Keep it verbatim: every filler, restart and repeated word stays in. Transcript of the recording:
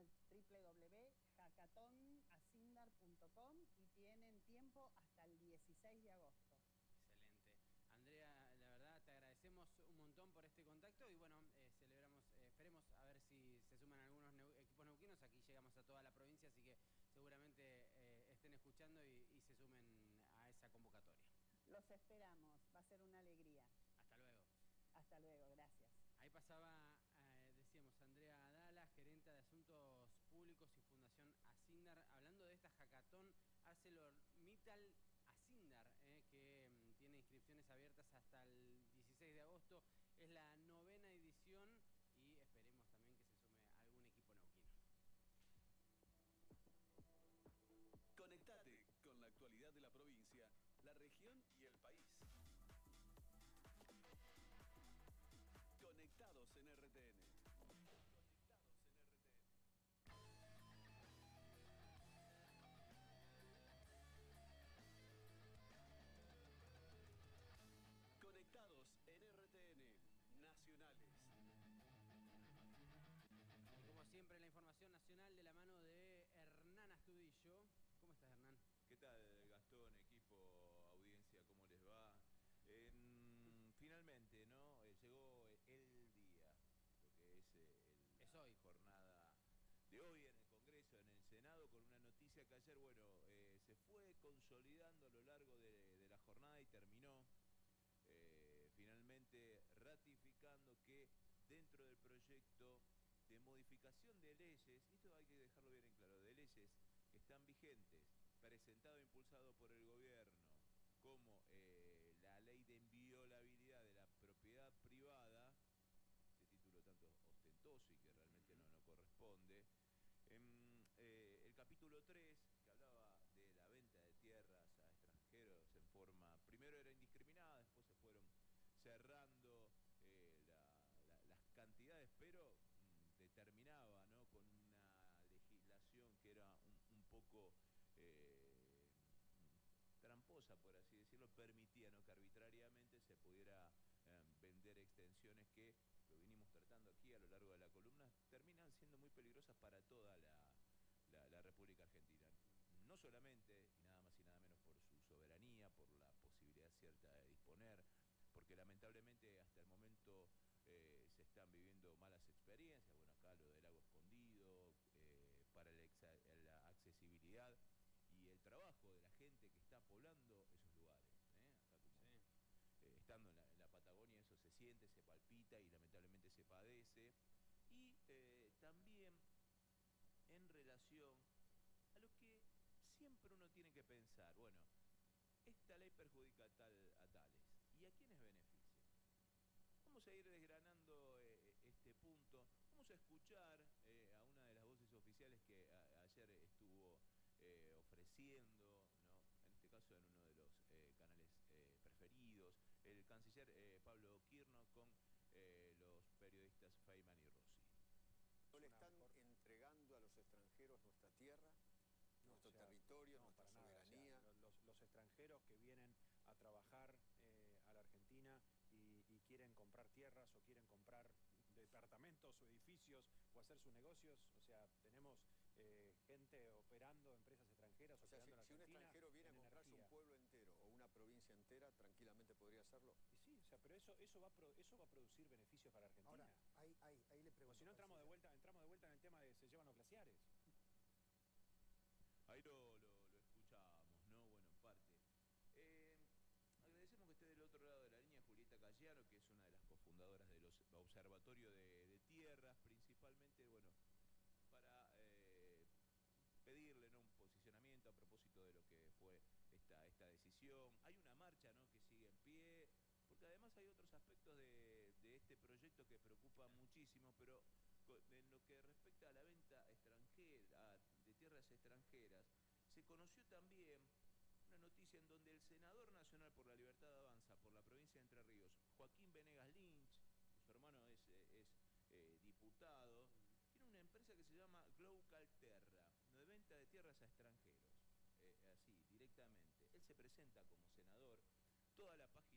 al doble u doble u doble u punto hackathon asindar punto com y tienen tiempo hasta el dieciséis de agosto. Excelente. Andrea, la verdad te agradecemos un montón por este contacto y bueno, eh, celebramos, eh, esperemos a ver si se suman algunos neu equipos neuquinos. Aquí llegamos a toda la provincia, así que seguramente eh, estén escuchando y, y se sumen a esa convocatoria. Los esperamos, va a ser una alegría. Hasta luego. Hasta luego, gracias. Ahí pasaba, eh, decíamos, Andrea Adala, gerente de Asuntos Públicos y Fundación Asindar, hablando de esta hackathon ArcelorMittal Asindar, eh, que mm, tiene inscripciones abiertas hasta el dieciséis de agosto. Es la novena edición y esperemos también que se sume algún equipo neuquino. Conectate con la actualidad de la provincia, la región y el país. Conectados en R T N. Conectados en R T N. Conectados en R T N. Nacionales. Y como siempre, la información nacional de la mano de Hernán Astudillo. ¿Cómo estás, Hernán? ¿Qué tal, Gastón, equipo, audiencia? ¿Cómo les va? Eh, finalmente, ¿no? Eh, llegó el día, lo que es, eh, el, es la hoy. jornada de hoy en el Congreso, en el Senado, con una noticia que ayer, bueno, eh, se fue consolidando a lo largo de, de la jornada y terminó eh, finalmente ratificando que dentro del proyecto de modificación de leyes, y esto hay que dejarlo bien en claro, de leyes que están vigentes, presentado e impulsado por el gobierno, como eh, la ley de inviolabilidad de la propiedad privada, ese título tanto ostentoso y que realmente no, no corresponde, en, eh, el capítulo tres, que hablaba de la venta de tierras a extranjeros en forma, primero era indiscriminada, después se fueron cerrando eh, la, la, las cantidades, pero mm, determinaba, ¿no?, con una legislación que era un, un poco eh, tramposa, por así decirlo, permitía, ¿no?, que arbitrariamente se pudiera eh, vender extensiones que, lo vinimos tratando aquí a lo largo de la columna, terminan siendo muy peligrosas para toda la, la, la República Argentina. No solamente, y nada más y nada menos, por su soberanía, por la posibilidad cierta de disponer, porque lamentablemente hasta el momento eh, se están viviendo malas experiencias, bueno, acá lo del lago escondido, eh, para la, exa, la accesibilidad y el trabajo de la gente que está poblando esos lugares, ¿eh? Acá como, sí. eh, estando en la, en la Patagonia eso se siente, se palpita y lamentablemente se padece. Y eh, también en relación a lo que siempre uno tiene que pensar, bueno, esta ley perjudica a, tal, a tales, ¿y a quiénes beneficia? Vamos a ir desgranando eh, este punto, vamos a escuchar eh, a una de las voces oficiales que a, ayer estuvo eh, ofreciendo, ¿no?, en este caso en uno de los eh, canales eh, preferidos, el canciller eh, Pablo Quirno con eh, los periodistas Feynman y Rossi. ¿No le están entregando a los extranjeros nuestra tierra, no, nuestro o sea, territorio, no, nuestra Nada, soberanía? o sea, los, los extranjeros que vienen a trabajar eh, a la Argentina y, y quieren comprar tierras o quieren comprar departamentos o edificios o hacer sus negocios, o sea, tenemos eh, gente operando, empresas extranjeras o sea, operando si, en la si un Argentina. extranjero viene a comprarse energía. un pueblo entero o una provincia entera, tranquilamente podría hacerlo. Y sí, o sea, pero eso, eso, va, a pro, eso va a producir beneficios para Argentina. Ahora, ahí, ahí, ahí le pregunto. O si no entramos de vuelta, entramos de vuelta en el tema de se llevan los glaciares. Ahí lo, lo, lo escuchábamos, ¿no? Bueno, en parte. Eh, agradecemos que esté del otro lado de la línea Julieta Callaro, que es una de las cofundadoras del Observatorio de, de Tierras, principalmente, bueno, para eh, pedirle, ¿no?, un posicionamiento a propósito de lo que fue esta, esta decisión. Hay una marcha, ¿no?, que sigue en pie, porque además hay otros aspectos de, de este proyecto que preocupan muchísimo, pero en lo que respecta a la venta extranjera, de tierras extranjeras, se conoció también una noticia en donde el senador nacional por la Libertad Avanza por la provincia de Entre Ríos, Joaquín Venegas Lynch, su hermano es, es eh, diputado, tiene una empresa que se llama Glocal Terra, de venta de tierras a extranjeros, eh, así, directamente. Él se presenta como senador, toda la página